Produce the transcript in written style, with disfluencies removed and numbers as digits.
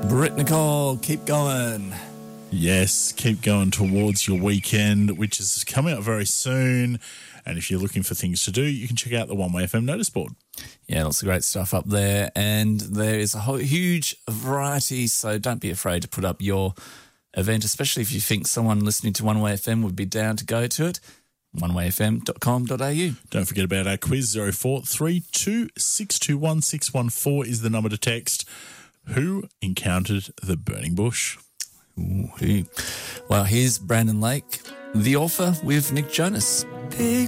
Britt Nicole, keep going. Yes, keep going towards your weekend, which is coming up very soon. And if you're looking for things to do, you can check out the One Way FM notice board. Yeah, lots of great stuff up there. And there is a huge variety, so don't be afraid to put up your event, especially if you think someone listening to One Way FM would be down to go to it. onewayfm.com.au. Don't forget about our quiz. 0432 621 614 is the number to text. Who encountered the burning bush? Ooh, who? Well, here's Brandon Lake, The Author with Nick Jonas. Big